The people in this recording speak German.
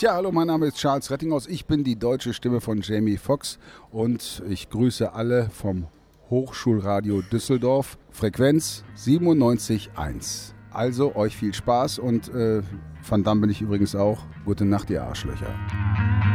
Tja, hallo, mein Name ist Charles Rettinghaus. Ich bin die deutsche Stimme von Jamie Foxx und ich grüße alle vom Hochschulradio Düsseldorf, Frequenz 97.1. Also euch viel Spaß und Van Damme bin ich übrigens auch. Gute Nacht, ihr Arschlöcher.